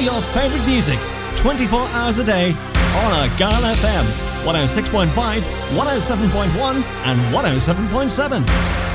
your favourite music 24 hours a day on a Girl FM 106.5, 107.1 and 107.7.